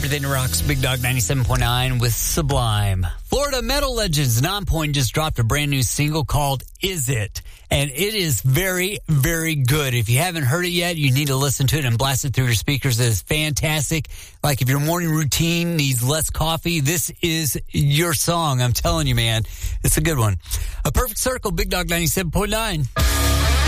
Everything Rocks, Big Dog 97.9 with Sublime. Florida metal legends Nonpoint just dropped a brand new single called Is It? And it is very, very good. If you haven't heard it yet, you need to listen to it and blast it through your speakers. It is fantastic. Like if your morning routine needs less coffee, this is your song. I'm telling you, man. It's a good one. A Perfect Circle, Big Dog 97.9.